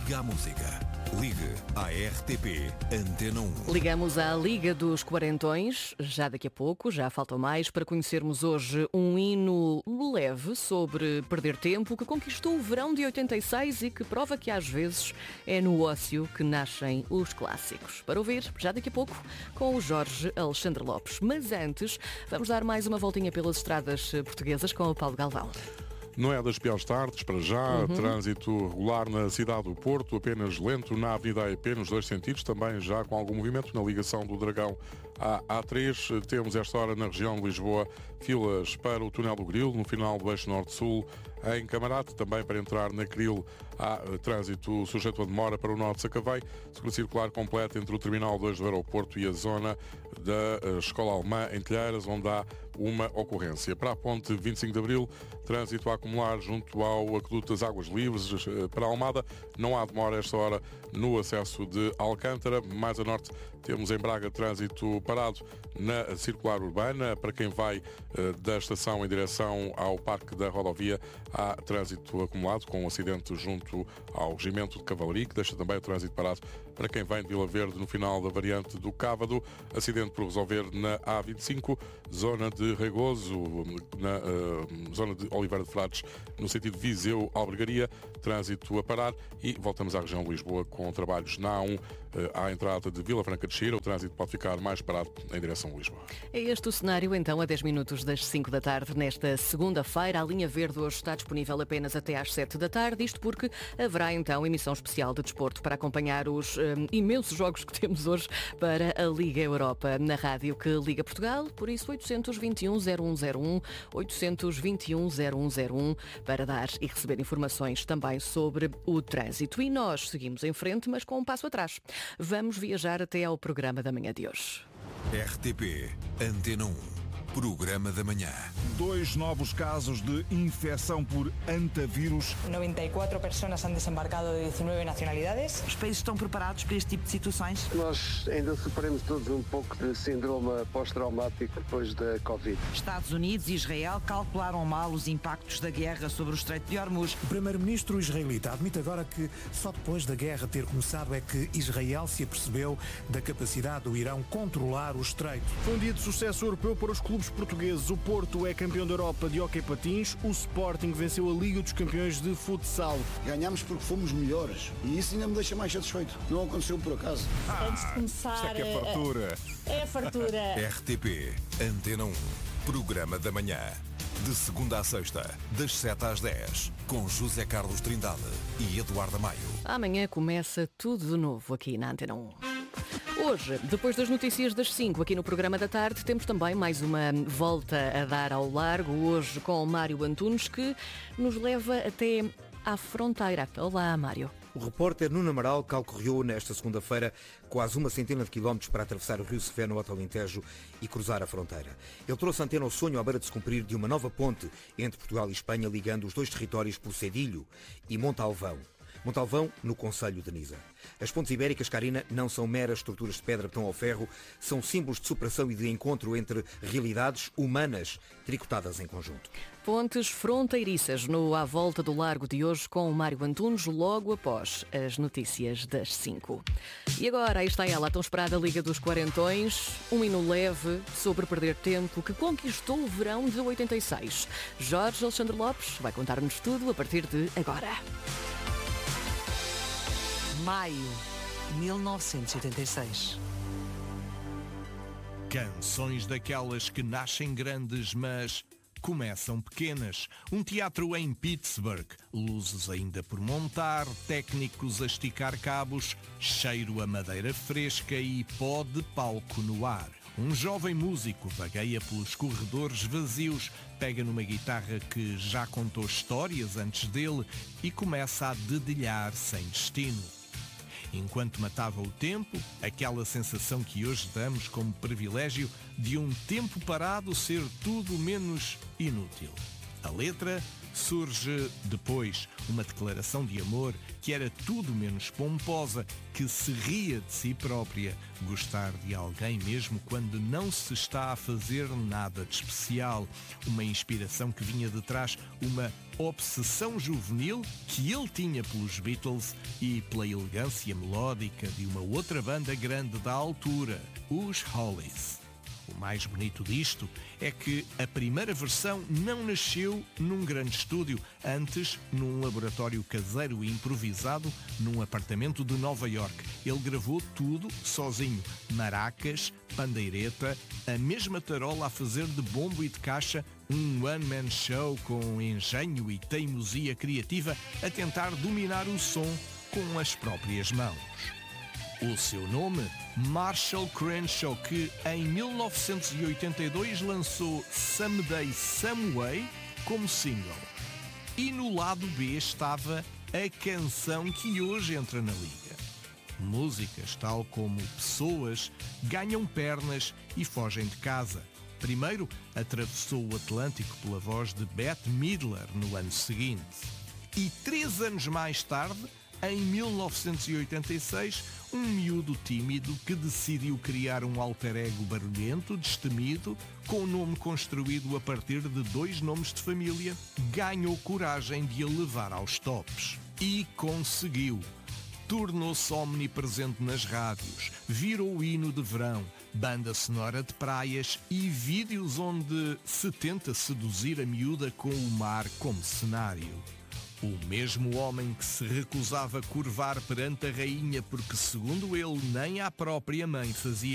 Liga à música. Ligue à RTP Antena 1. Ligamos à Liga dos Quarentões, já daqui a pouco, já faltam mais, para conhecermos hoje um hino leve sobre perder tempo que conquistou o verão de 86 e que prova que às vezes é no ócio que nascem os clássicos. Para ouvir, já daqui a pouco, com o Jorge Alexandre Lopes. Mas antes, vamos dar mais uma voltinha pelas estradas portuguesas com o Paulo Galvão. Não é das piores tardes, para já. Trânsito regular na cidade do Porto, apenas lento na Avenida AEP, nos dois sentidos, também já com algum movimento na ligação do Dragão à A3. Temos esta hora na região de Lisboa filas para o túnel do Grilo, no final do eixo norte-sul, em Camarate, também para entrar na Cril há trânsito sujeito a demora para o norte de Sacavém, seguro circular completo entre o Terminal 2 do aeroporto e a zona da Escola Alemã em Telheiras, onde há uma ocorrência. Para a ponte 25 de Abril, trânsito a acumular junto ao aqueduto das Águas Livres. Para a Almada, não há demora a esta hora no acesso de Alcântara. Mais a norte, temos em Braga trânsito parado na circular urbana. Para quem vai da estação em direção ao Parque da Rodovia, há trânsito acumulado com um acidente junto ao Regimento de Cavalaria, que deixa também o trânsito parado para quem vem de Vila Verde no final da variante do Cávado. Acidente por resolver na A25, zona de Regoso, na zona de Oliveira de Frades, no sentido Viseu-Albergaria, trânsito a parar. E voltamos à região de Lisboa com trabalhos na A1 à entrada de Vila Franca de Xira. O trânsito pode ficar mais parado em direção a Lisboa. É este o cenário, então, a 10 minutos das 5 da tarde, nesta segunda-feira. A linha verde hoje está disponível apenas até às 7 da tarde, isto porque haverá, então, emissão especial de desporto para acompanhar os imensos jogos que temos hoje para a Liga Europa na rádio que liga Portugal. Por isso, 821-0101, 821-0101, para dar e receber informações também sobre o trânsito. E nós seguimos em frente, mas com um passo atrás. Vamos viajar até ao programa da manhã de hoje. RTP Antena 1. Programa da manhã. 2 novos casos de infecção por antavírus. 94 pessoas han desembarcado de 19 nacionalidades. Os países estão preparados para este tipo de situações? Nós ainda sofremos todos um pouco de síndrome pós-traumático depois da Covid. Estados Unidos e Israel calcularam mal os impactos da guerra sobre o Estreito de Hormuz. O primeiro-ministro israelita admite agora que só depois da guerra ter começado é que Israel se apercebeu da capacidade do Irão controlar o Estreito. Foi um dia de sucesso europeu para os clubes portugueses. O Porto é campeão da Europa de hóquei patins, o Sporting venceu a Liga dos Campeões de futsal. Ganhámos porque fomos melhores e isso ainda me deixa mais satisfeito. Não aconteceu por acaso. Antes de começar, Isso é fartura. É a fartura. RTP Antena 1. Programa da manhã. De segunda à sexta, das 7 às 10, com José Carlos Trindade e Eduardo Maio. Amanhã começa tudo de novo aqui na Antena 1. Hoje, depois das notícias das 5 aqui no programa da tarde, temos também mais uma volta a dar ao largo, hoje com o Mário Antunes, que nos leva até à fronteira. Olá, Mário. O repórter Nuno Amaral calcorreou nesta segunda-feira quase uma centena de quilómetros para atravessar o Rio Sefé no Alentejo e cruzar a fronteira. Ele trouxe a Antena ao sonho à beira de se cumprir de uma nova ponte entre Portugal e Espanha, ligando os dois territórios por Cedilho e Montalvão. Montalvão, no concelho de Nisa. As pontes ibéricas, Karina, não são meras estruturas de pedra, betão ou ferro, são símbolos de superação e de encontro entre realidades humanas tricotadas em conjunto. Pontes fronteiriças no À Volta do Largo de hoje com o Mário Antunes, logo após as notícias das 5. E agora, aí está ela, a tão esperada Liga dos Quarentões, um hino leve sobre perder tempo que conquistou o verão de 86. Jorge Alexandre Lopes vai contar-nos tudo a partir de agora. Maio 1986. Canções daquelas que nascem grandes, mas começam pequenas. Um teatro em Pittsburgh, luzes ainda por montar, técnicos a esticar cabos, cheiro a madeira fresca e pó de palco no ar. Um jovem músico vagueia pelos corredores vazios, pega numa guitarra que já contou histórias antes dele e começa a dedilhar sem destino. Enquanto matava o tempo, aquela sensação que hoje damos como privilégio de um tempo parado ser tudo menos inútil. A letra Surge depois uma declaração de amor que era tudo menos pomposa, que se ria de si própria. Gostar de alguém mesmo quando não se está a fazer nada de especial. Uma inspiração que vinha de trás, uma obsessão juvenil que ele tinha pelos Beatles e pela elegância melódica de uma outra banda grande da altura, os Hollies. O mais bonito disto é que a primeira versão não nasceu num grande estúdio, antes num laboratório caseiro e improvisado num apartamento de Nova York. Ele gravou tudo sozinho, maracas, pandeireta, a mesma tarola a fazer de bombo e de caixa, um one-man show com engenho e teimosia criativa a tentar dominar o som com as próprias mãos. O seu nome? Marshall Crenshaw, que em 1982 lançou Someday Someway como single. E no lado B estava a canção que hoje entra na liga. Músicas, tal como Pessoas, ganham pernas e fogem de casa. Primeiro, atravessou o Atlântico pela voz de Bette Midler no ano seguinte. E 3 anos mais tarde, em 1986, um miúdo tímido que decidiu criar um alter ego barulhento, destemido, com o nome construído a partir de 2 nomes de família, ganhou coragem de o levar aos tops. E conseguiu. Tornou-se omnipresente nas rádios, virou o hino de verão, banda sonora de praias e vídeos onde se tenta seduzir a miúda com o mar como cenário. O mesmo homem que se recusava a curvar perante a rainha porque, segundo ele, nem à própria mãe fazia